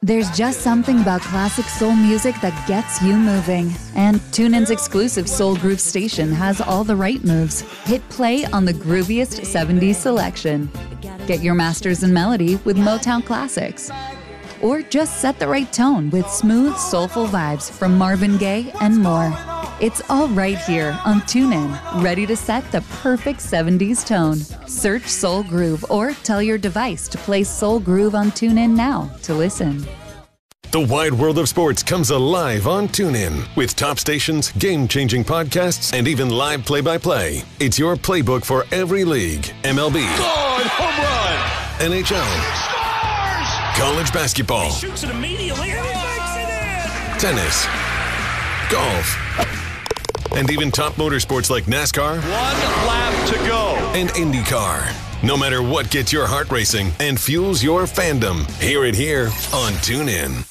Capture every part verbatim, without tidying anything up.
There's just something about classic soul music that gets you moving. And TuneIn's exclusive Soul Groove station has all the right moves. Hit play on the grooviest seventies selection. Get your masters in melody with Motown classics. Or just set the right tone with smooth, soulful vibes from Marvin Gaye and more. It's all right here on TuneIn, ready to set the perfect seventies tone. Search Soul Groove or tell your device to play Soul Groove on TuneIn now to listen. The wide world of sports comes alive on TuneIn with top stations, game-changing podcasts, and even live play-by-play. It's your playbook for every league. M L B. Gone, home run. N H L. Scores! College basketball. He shoots it immediately and he makes it in. Tennis. Golf. And even top motorsports like NASCAR. One lap to go. And IndyCar. No matter what gets your heart racing and fuels your fandom, hear it here on TuneIn.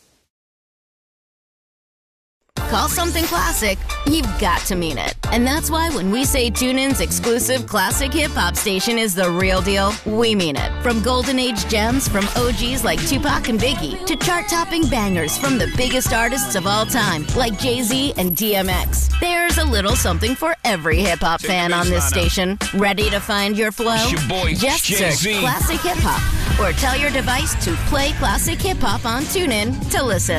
Call something classic, you've got to mean it. And that's why when we say TuneIn's exclusive classic hip-hop station is the real deal, we mean it. From golden age gems from O Gs like Tupac and Biggie to chart-topping bangers from the biggest artists of all time like Jay-Z and D M X. There's a little something for every hip-hop fan on this station. Ready to find your flow? It's your boy, Just search Jay-Z. Classic Hip Hop or tell your device to play Classic Hip Hop on TuneIn to listen.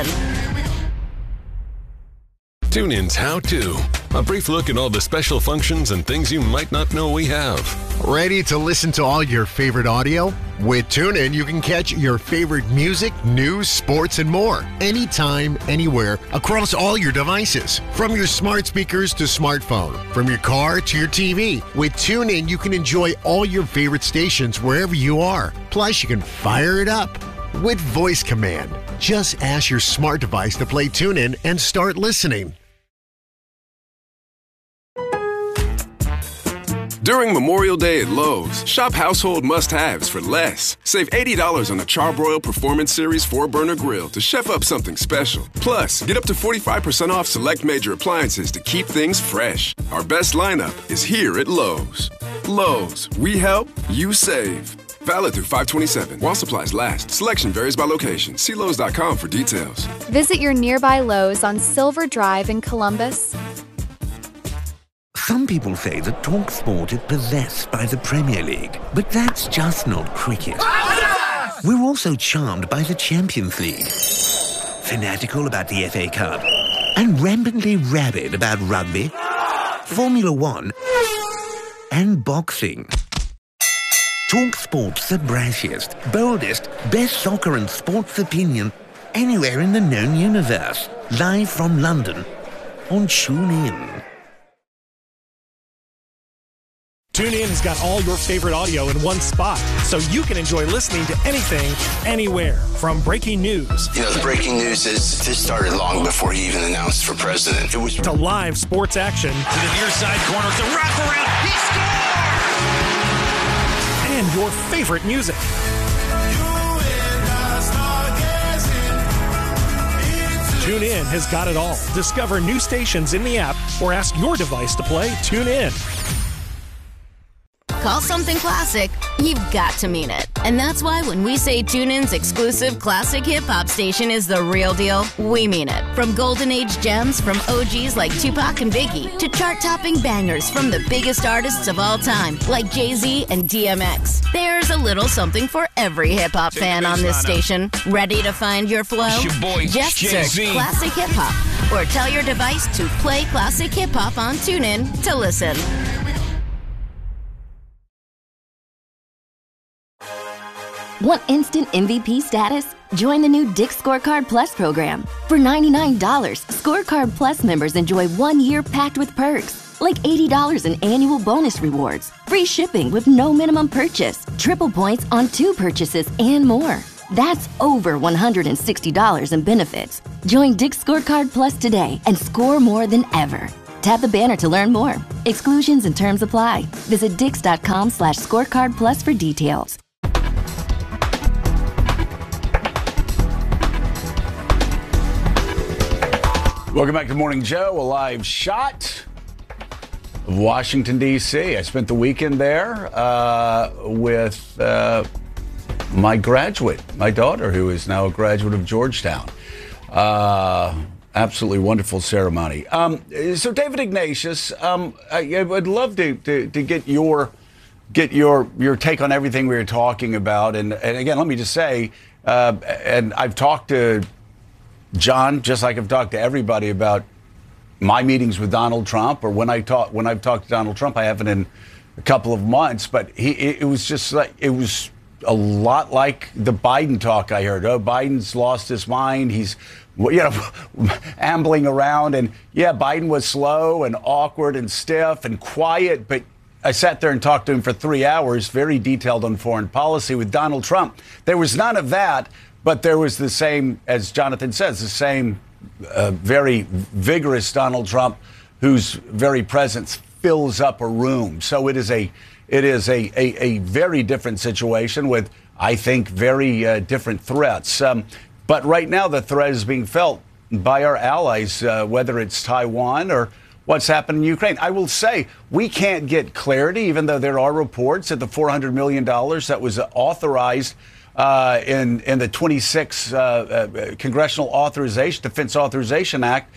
TuneIn's How To. A brief look at all the special functions and things you might not know we have. Ready to listen to all your favorite audio? With TuneIn, you can catch your favorite music, news, sports, and more. Anytime, anywhere, across all your devices. From your smart speakers to smartphone. From your car to your T V. With TuneIn, you can enjoy all your favorite stations wherever you are. Plus, you can fire it up with voice command. Just ask your smart device to play TuneIn and start listening. During Memorial Day at Lowe's, shop household must-haves for less. Save eighty dollars on a Charbroil Performance Series four burner grill to chef up something special. Plus, get up to forty-five percent off select major appliances to keep things fresh. Our best lineup is here at Lowe's. Lowe's, we help, you save. Valid through five twenty-seven. While supplies last. Selection varies by location. See Lowe's dot com for details. Visit your nearby Lowe's on Silver Drive in Columbus. Some people say that TalkSport is possessed by the Premier League, but that's just not cricket. We're also charmed by the Champions League, fanatical about the F A Cup, and rampantly rabid about rugby, Formula One, and boxing. TalkSport's the brashiest, boldest, best soccer and sports opinion anywhere in the known universe. Live from London on TuneIn. TuneIn has got all your favorite audio in one spot, so you can enjoy listening to anything, anywhere. From breaking news. You know, the breaking news is this started long before he even announced for president. It was to live sports action. To the near side corner, it's a wraparound. He scores! And your favorite music. TuneIn has got it all. Discover new stations in the app or ask your device to play TuneIn. Call something classic, you've got to mean it. And that's why when we say TuneIn's exclusive classic hip-hop station is the real deal, we mean it. From golden age gems from O Gs like Tupac and Biggie to chart-topping bangers from the biggest artists of all time like Jay-Z and D M X. There's a little something for every hip-hop fan on this station. Ready to find your flow? It's your boy, Just Jay-Z. search Classic Hip Hop or tell your device to play Classic Hip Hop on TuneIn to listen. Want instant M V P status? Join the new Dick's Scorecard Plus program. For ninety-nine dollars, Scorecard Plus members enjoy one year packed with perks, like eighty dollars in annual bonus rewards, free shipping with no minimum purchase, triple points on two purchases, and more. That's over one hundred sixty dollars in benefits. Join Dick's Scorecard Plus today and score more than ever. Tap the banner to learn more. Exclusions and terms apply. Visit dix.com slash scorecard plus for details. Welcome back to Morning Joe, a live shot of Washington, D C I spent the weekend there uh, with uh, my graduate, my daughter, who is now a graduate of Georgetown. Uh, absolutely wonderful ceremony. Um, so, David Ignatius, um, I, I would love to, to, to get your get your your take on everything we were talking about. And, and again, let me just say, uh, and I've talked to John, just like I've talked to everybody about my meetings with Donald Trump, or when I talk when I've talked to Donald Trump. I haven't in a couple of months, but he it, it was just like it was a lot like the Biden talk I heard. Oh, Biden's lost his mind. He's you know ambling around, and yeah, Biden was slow and awkward and stiff and quiet, but I sat there and talked to him for three hours, very detailed on foreign policy. With Donald Trump, there was none of that, but there was the same, as Jonathan says, the same uh, very vigorous Donald Trump, whose very presence fills up a room. So it is a it is a a, a very different situation with, I think, very uh, different threats. Um, but right now, the threat is being felt by our allies, uh, whether it's Taiwan or what's happened in Ukraine. I will say we can't get clarity, even though there are reports that the four hundred million dollars that was authorized uh, in, in the twenty-six uh, uh, Congressional Authorization, Defense Authorization Act.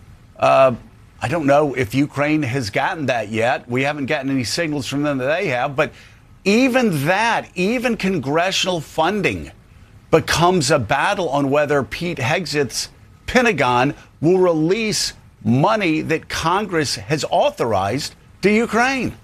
Uh, I don't know if Ukraine has gotten that yet. We haven't gotten any signals from them that they have. But even that, even congressional funding becomes a battle on whether Pete Hegseth's Pentagon will release money that Congress has authorized to Ukraine.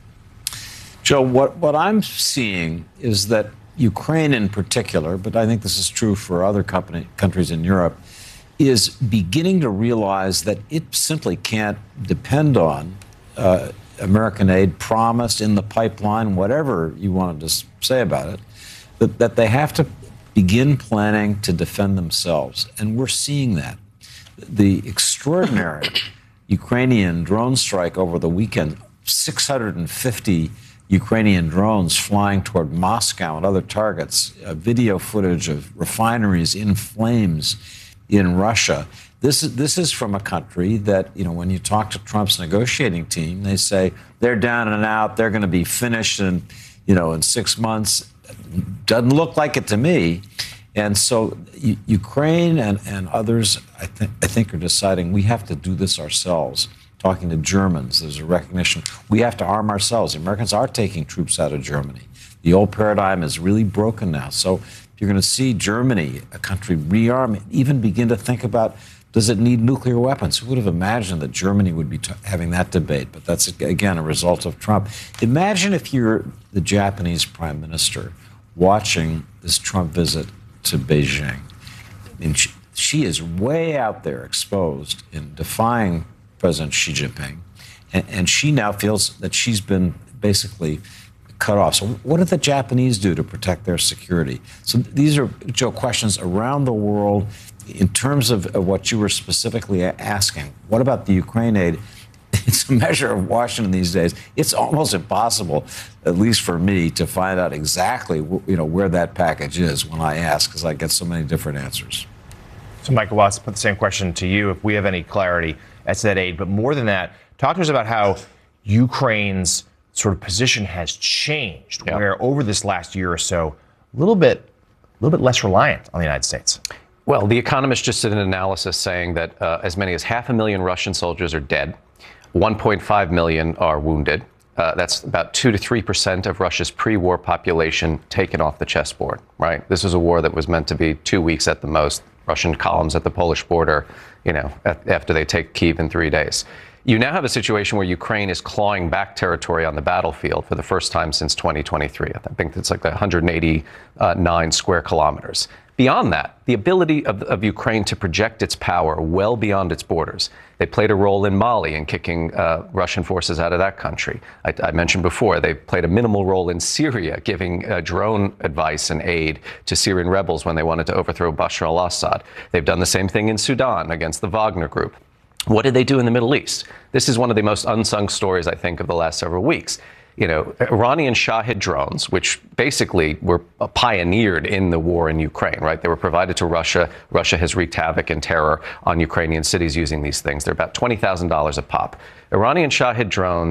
Joe, what, what I'm seeing is that Ukraine in particular, but I think this is true for other company, countries in Europe, is beginning to realize that it simply can't depend on uh, American aid promised in the pipeline, whatever you wanted to say about it, that, that they have to begin planning to defend themselves. And we're seeing that. The extraordinary Ukrainian drone strike over the weekend, six hundred fifty Ukrainian drones flying toward Moscow and other targets, uh, video footage of refineries in flames in Russia. This is this is from a country that, you know, when you talk to Trump's negotiating team, they say they're down and out, they're going to be finished in, you know, in six months. Doesn't look like it to me. And so U- Ukraine and, and others, I, th- I think, are deciding we have to do this ourselves. Talking to Germans, there's a recognition we have to arm ourselves. The Americans are taking troops out of Germany. The old paradigm is really broken now. So you're going to see Germany, a country, rearm, even begin to think about, does it need nuclear weapons? Who would have imagined that Germany would be t- having that debate? But that's, again, a result of Trump. Imagine if you're the Japanese prime minister watching this Trump visit to Beijing. I mean, she, she is way out there exposed in defying President Xi Jinping, and, and she now feels that she's been basically cut off. So what did the Japanese do to protect their security? So these are, Joe, questions around the world in terms of, of what you were specifically asking. What about the Ukraine aid? It's a measure of Washington these days. It's almost impossible, at least for me, to find out exactly you know where that package is when I ask, because I get so many different answers. So, Michael Watts, put the same question to you, if we have any clarity as to that aid. But more than that, talk to us about how Ukraine's sort of position has changed, yeah. where over this last year or so, a little bit, a little bit less reliant on the United States. Well, The Economist just did an analysis saying that uh, as many as half a million Russian soldiers are dead. one point five million are wounded. Uh, that's about two to three percent of Russia's pre-war population taken off the chessboard, right? This is a war that was meant to be two weeks at the most. Russian columns at the Polish border, you know, at, after they take Kyiv in three days. You now have a situation where Ukraine is clawing back territory on the battlefield for the first time since twenty twenty-three. I think it's like one hundred eighty-nine square kilometers. Beyond that, the ability of, of Ukraine to project its power well beyond its borders. They played a role in Mali in kicking uh, Russian forces out of that country. I, I mentioned before, they played a minimal role in Syria, giving uh, drone advice and aid to Syrian rebels when they wanted to overthrow Bashar al-Assad. They've done the same thing in Sudan against the Wagner Group. What did they do in the Middle East? This is one of the most unsung stories, I think, of the last several weeks. You know, Iranian Shahed drones, which basically were pioneered in the war in Ukraine, right? They were provided to Russia. Russia has wreaked havoc and terror on Ukrainian cities using these things. They're about twenty thousand dollars a pop. Iranian Shahed drones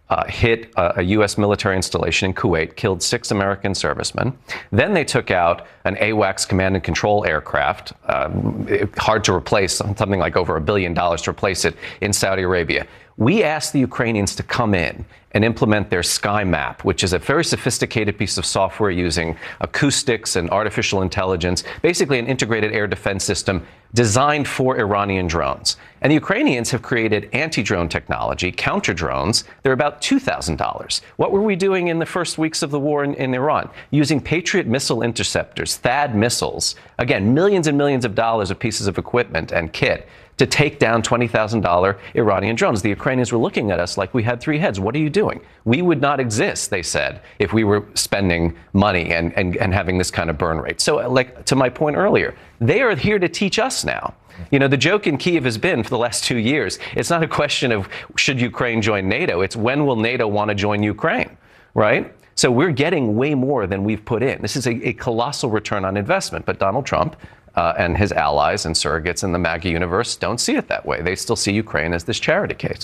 uh, hit a, a U S military installation in Kuwait, killed six American servicemen. Then they took out an AWACS command and control aircraft, um, it, hard to replace, something like over a billion dollars to replace it in Saudi Arabia. We asked the Ukrainians to come in and implement their Sky Map, which is a very sophisticated piece of software using acoustics and artificial intelligence, basically an integrated air defense system designed for Iranian drones. And the Ukrainians have created anti-drone technology, counter drones. They're about two thousand dollars. What were we doing in the first weeks of the war in, in Iran? Using Patriot missile interceptors, THAAD missiles, again, millions and millions of dollars of pieces of equipment and kit to take down twenty thousand dollars Iranian drones. The Ukrainians were looking at us like we had three heads. What are you doing? We would not exist, they said, if we were spending money and, and, and having this kind of burn rate. So, like, to my point earlier, they are here to teach us now. You know, the joke in Kyiv has been for the last two years, it's not a question of should Ukraine join NATO. It's when will NATO want to join Ukraine, right? So we're getting way more than we've put in. This is a, a colossal return on investment. But Donald Trump Uh, and his allies and surrogates in the MAGA universe don't see it that way. They still see Ukraine as this charity case.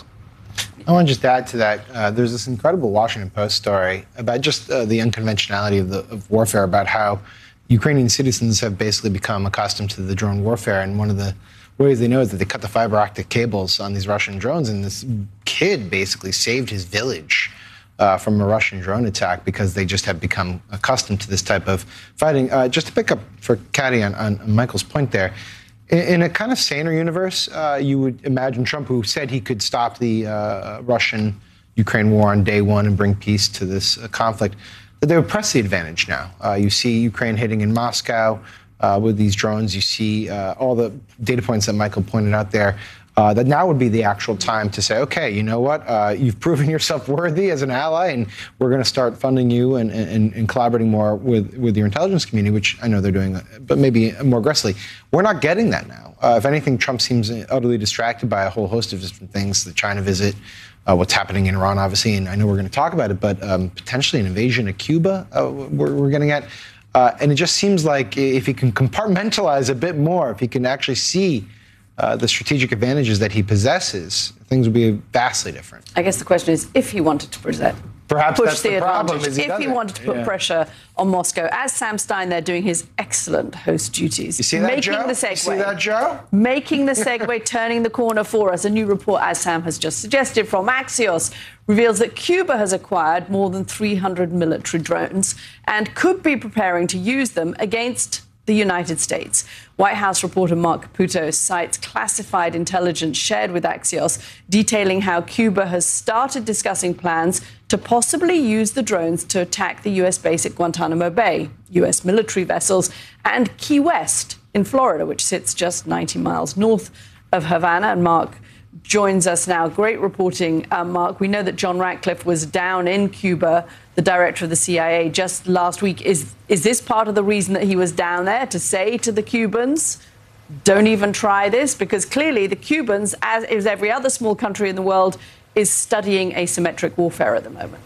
I want to just add to that. Uh, there's this incredible Washington Post story about just uh, the unconventionality of, the, of warfare, about how Ukrainian citizens have basically become accustomed to the drone warfare. And one of the ways they know is that they cut the fiber optic cables on these Russian drones. And this kid basically saved his village Uh, from a Russian drone attack because they just have become accustomed to this type of fighting. Uh, just to pick up for Caddy on, on Michael's point there, in, in a kind of saner universe, uh, you would imagine Trump, who said he could stop the uh, Russian-Ukraine war on day one and bring peace to this uh, conflict, that they would press the advantage now. Uh, you see Ukraine hitting in Moscow uh, with these drones. You see uh, all the data points that Michael pointed out there. Uh, that now would be the actual time to say, okay, you know what, uh, you've proven yourself worthy as an ally, and we're going to start funding you and, and, and collaborating more with, with your intelligence community, which I know they're doing, but maybe more aggressively. We're not getting that now. Uh, if anything, Trump seems utterly distracted by a whole host of different things, the China visit, uh, what's happening in Iran, obviously, and I know we're going to talk about it, but um, potentially an invasion of Cuba uh, we're, we're getting at. Uh, and it just seems like if he can compartmentalize a bit more, if he can actually see Uh, the strategic advantages that he possesses, things would be vastly different. I guess the question is if he wanted to present. Perhaps push that's the, the problem, advantage. is he if he doesn't. wanted to put Yeah. pressure on Moscow, as Sam Stein there doing his excellent host duties. You see that, making Joe? the segue, You see that, Joe? Making the segue, turning the corner for us. A new report, as Sam has just suggested, from Axios reveals that Cuba has acquired more than three hundred military drones and could be preparing to use them against the United States. White House reporter Mark Caputo cites classified intelligence shared with Axios, detailing how Cuba has started discussing plans to possibly use the drones to attack the U S base at Guantanamo Bay, U S military vessels, and Key West in Florida, which sits just ninety miles north of Havana. And Mark joins us now. Great reporting, uh, Mark. We know that John Ratcliffe was down in Cuba, the director of the C I A, just last week. Is is this part of the reason that he was down there, to say to the Cubans, don't even try this? Because clearly the Cubans, as is every other small country in the world, is studying asymmetric warfare at the moment.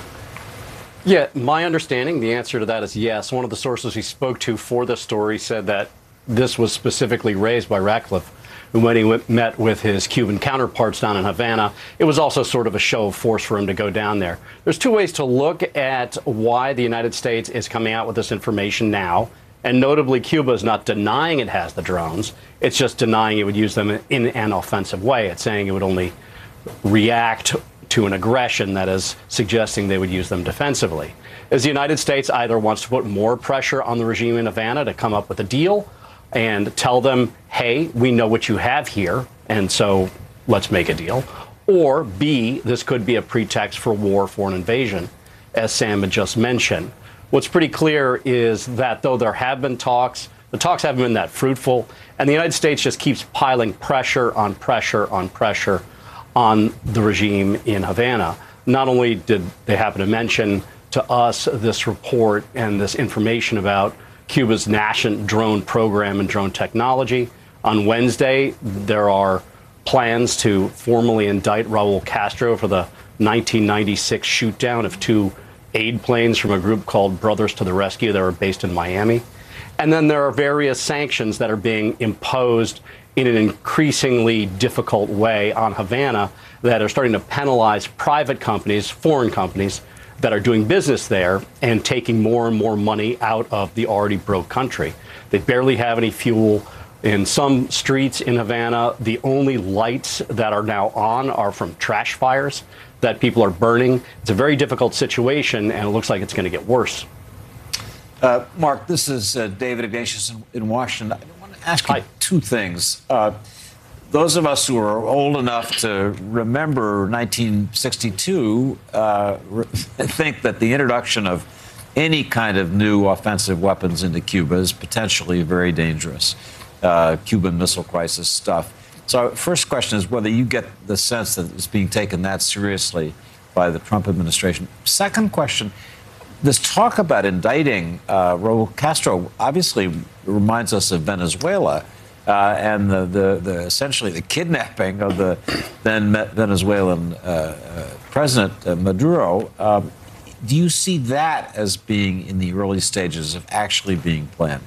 Yeah, my understanding, the answer to that is yes. One of the sources we spoke to for this story said that this was specifically raised by Ratcliffe when he went, met with his Cuban counterparts down in Havana. It was also sort of a show of force for him to go down there. There's two ways to look at why the United States is coming out with this information now. And notably, Cuba is not denying it has the drones. It's just denying it would use them in an offensive way. It's saying it would only react to an aggression that is suggesting they would use them defensively. As the United States either wants to put more pressure on the regime in Havana to come up with a deal and tell them, hey, we know what you have here, and so let's make a deal. Or B, this could be a pretext for war, for an invasion, as Sam had just mentioned. What's pretty clear is that though there have been talks, the talks haven't been that fruitful, and the United States just keeps piling pressure on pressure on pressure on the regime in Havana. Not only did they happen to mention to us this report and this information about Cuba's national drone program and drone technology. On Wednesday, there are plans to formally indict Raul Castro for the nineteen ninety-six shootdown of two aid planes from a group called Brothers to the Rescue that were based in Miami. And then there are various sanctions that are being imposed in an increasingly difficult way on Havana that are starting to penalize private companies, foreign companies, that are doing business there and taking more and more money out of the already broke country. They barely have any fuel. In some streets in Havana, the only lights that are now on are from trash fires that people are burning. It's a very difficult situation, and it looks like it's going to get worse. Uh, Mark, this is uh, David Ignatius in, in Washington. I want to ask you Hi. two things. Uh, those of us who are old enough to remember nineteen sixty-two uh, re- think that the introduction of any kind of new offensive weapons into Cuba is potentially very dangerous. Uh, Cuban Missile Crisis stuff. So first question is whether you get the sense that it's being taken that seriously by the Trump administration. Second question, this talk about indicting uh, Raul Castro obviously reminds us of Venezuela uh, and the, the, the essentially the kidnapping of the then Venezuelan uh, uh, President uh, Maduro. Um, do you see that as being in the early stages of actually being planned?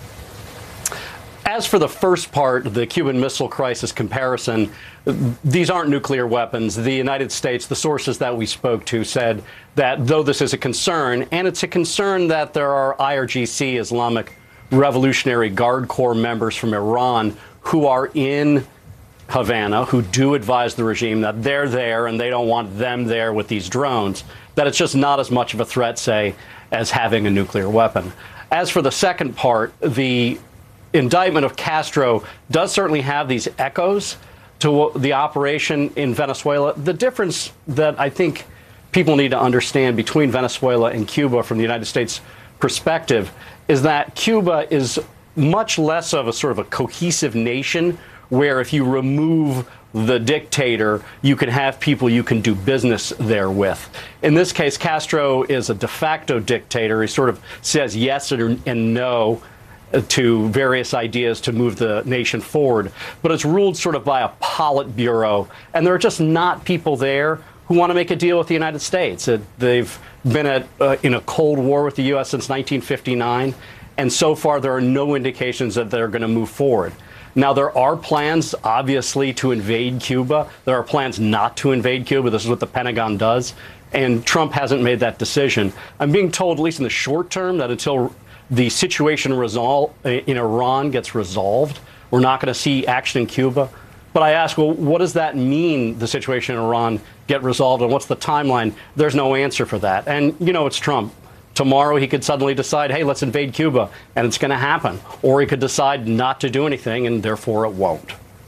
As for the first part, the Cuban Missile Crisis comparison, these aren't nuclear weapons. The United States, the sources that we spoke to said that though this is a concern, and it's a concern that there are I R G C, Islamic Revolutionary Guard Corps members from Iran who are in Havana, who do advise the regime that they're there and they don't want them there with these drones, that it's just not as much of a threat, say, as having a nuclear weapon. As for the second part, the indictment of Castro does certainly have these echoes to the operation in Venezuela. The difference that I think people need to understand between Venezuela and Cuba from the United States perspective is that Cuba is much less of a sort of a cohesive nation where if you remove the dictator, you can have people you can do business there with. In this case, Castro is a de facto dictator. He sort of says yes and no to various ideas to move the nation forward. But it's ruled sort of by a Politburo, and there are just not people there who want to make a deal with the United States. Uh, they've been at, uh, in a Cold War with the U S since nineteen fifty-nine, and so far there are no indications that they're going to move forward. Now, there are plans, obviously, to invade Cuba. There are plans not to invade Cuba. This is what the Pentagon does, and Trump hasn't made that decision. I'm being told, at least in the short term, that until the situation resol- in Iran gets resolved, we're not going to see action in Cuba. But I ask, well, what does that mean, the situation in Iran get resolved, and what's the timeline? There's no answer for that. And, you know, it's Trump. Tomorrow he could suddenly decide, hey, let's invade Cuba, and it's going to happen. Or he could decide not to do anything, and therefore it won't.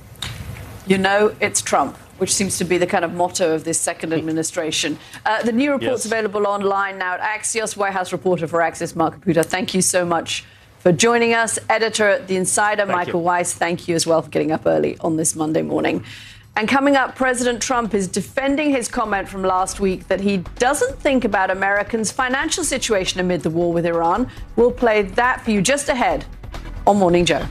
You know, it's Trump, which seems to be the kind of motto of this second administration. Uh, the new report's yes. available online now at Axios. White House reporter for Axios, Mark Caputo, thank you so much for joining us. Editor at The Insider, thank Michael you. Weiss, thank you as well for getting up early on this Monday morning. And coming up, President Trump is defending his comment from last week that he doesn't think about Americans' financial situation amid the war with Iran. We'll play that for you just ahead on Morning Joe.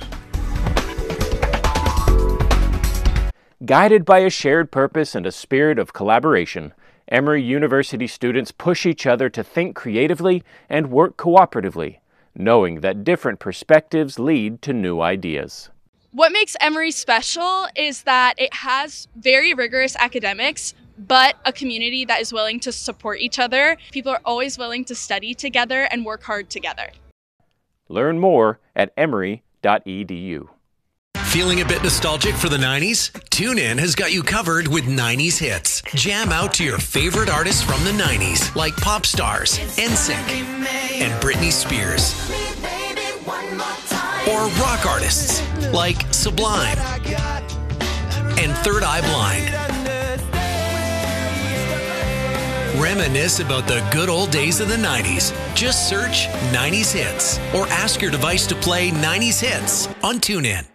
Guided by a shared purpose and a spirit of collaboration, Emory University students push each other to think creatively and work cooperatively, knowing that different perspectives lead to new ideas. What makes Emory special is that it has very rigorous academics, but a community that is willing to support each other. People are always willing to study together and work hard together. Learn more at emory dot e d u. Feeling a bit nostalgic for the nineties? TuneIn has got you covered with nineties hits. Jam out to your favorite artists from the nineties, like Pop Stars, N Sync, and Britney Spears. Or rock artists, like Sublime and Third Eye Blind. Reminisce about the good old days of the nineties. Just search nineties hits or ask your device to play nineties hits on TuneIn.